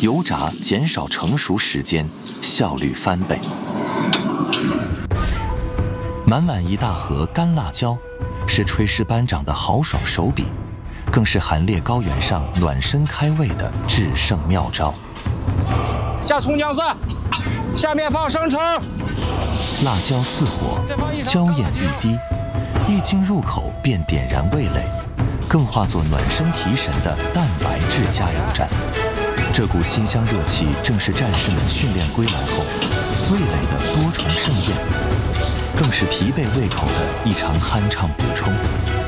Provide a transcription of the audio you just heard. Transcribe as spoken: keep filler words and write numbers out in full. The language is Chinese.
油炸减少成熟时间，效率翻倍。满满一大盒干辣椒，是炊事班长的豪爽手笔，更是寒烈高原上暖身开胃的制胜妙招。 下葱姜蒜，下面放生抽， 辣椒似火，椒焰欲滴，一经入口便点燃味蕾，更化作暖身提神的蛋白质加油站。这股馨香热气，正是战士们训练归来后味蕾的多重盛宴，更是疲惫胃口的一场酣畅补充。